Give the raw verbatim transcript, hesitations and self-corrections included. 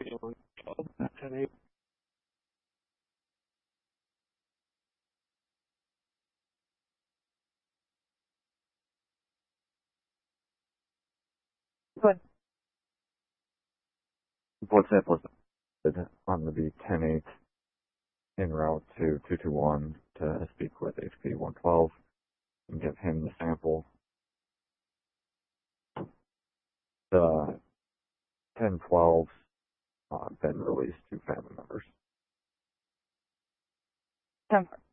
one twelve at ten eight. Good. WhatsApp was on the B ten eight en route to two two one to speak with H P one twelve and give him the sample. The ten twelve uh, been released to family members. ten